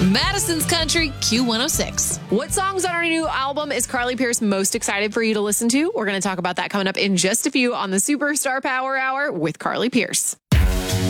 Madison's Country Q106. What songs on our new album is Carly Pearce most excited for you to listen to? We're going to talk about that coming up in just a few on the Superstar Power Hour with Carly Pearce.